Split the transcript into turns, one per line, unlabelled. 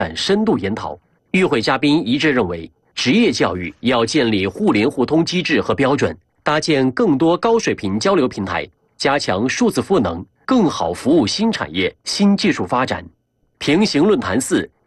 深度研讨。与会嘉宾一致认为，职业教育要建立互联互通机制和标准，搭建更多高水平交流平台，加强数字赋能，更好服务新产业、新技术发展。平行论坛4